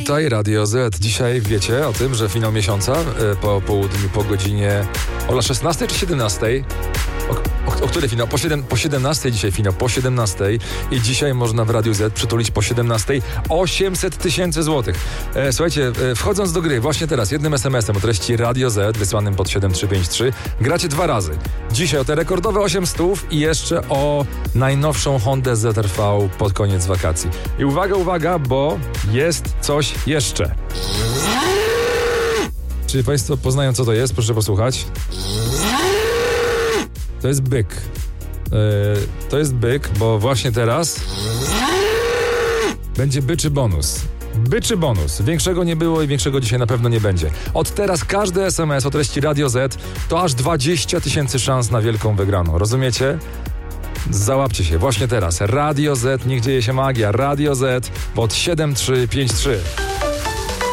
Tutaj Radio Z. Dzisiaj wiecie o tym, że finał miesiąca po południu, po godzinie 16 czy 17? O której finał? Po 17 dzisiaj finał, po 17 i dzisiaj można w Radiu Z przytulić po 17 800 000 złotych. Słuchajcie, wchodząc do gry właśnie teraz jednym SMS-em o treści Radio Z wysłanym pod 7353 gracie 2 razy. Dzisiaj o te rekordowe 800 i jeszcze o najnowszą Hondę ZR-V pod koniec wakacji. I uwaga, bo jest coś jeszcze. Czy Państwo poznają, co to jest? Proszę posłuchać. To jest byk. To jest byk, bo właśnie teraz będzie byczy bonus. Byczy bonus. Większego nie było i większego dzisiaj na pewno nie będzie. Od teraz każdy SMS o treści Radio Z to aż 20 000 szans na wielką wygraną. Rozumiecie? Załapcie się właśnie teraz. Radio Z, niech dzieje się magia. Radio Z pod 7353.